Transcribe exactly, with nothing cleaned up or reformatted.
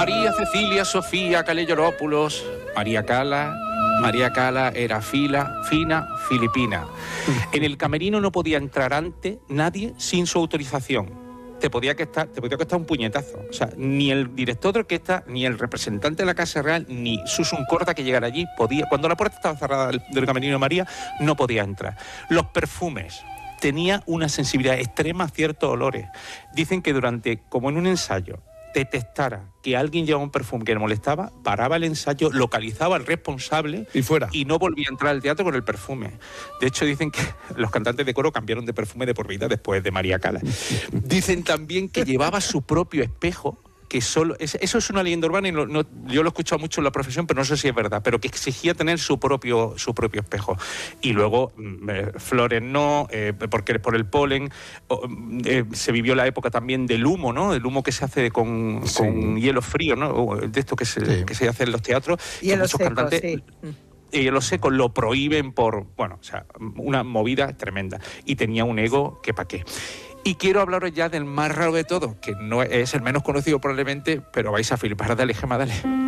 María Cecilia Sofía Callejorópulos, María Cala. María Cala era fila, fina, filipina. En el camerino no podía entrar antes nadie sin su autorización. Te podía costar, te podía costar un puñetazo. O sea, ni el director de orquesta, ni el representante de la Casa Real, ni Susun Corda, que llegara allí, podía. Cuando la puerta estaba cerrada del, del camerino de María, no podía entrar. Los perfumes. Tenía una sensibilidad extrema a ciertos olores. Dicen que durante, como en un ensayo, detectara que alguien llevaba un perfume que le molestaba, paraba el ensayo, localizaba al responsable y fuera. Y no volvía a entrar al teatro con el perfume. De hecho, dicen que los cantantes de coro cambiaron de perfume de por vida después de María Cala. Dicen también que llevaba su propio espejo, que solo... Eso es una leyenda urbana y no, no, yo lo he escuchado mucho en la profesión, pero no sé si es verdad, pero que exigía tener su propio, su propio espejo. Y luego, eh, flores no, eh, porque por el polen, eh, se vivió la época también del humo, ¿no? El humo que se hace con, sí. con hielo frío, ¿no? De esto que se, sí. que se hace en los teatros. Hielo muchos seco, cantantes, sí. Y los secos lo prohíben por... Bueno, o sea, una movida tremenda. Y tenía un ego que pa' qué. Y quiero hablaros ya del más raro de todos, que no es el menos conocido probablemente, pero vais a flipar. Dale, Gemma, dale.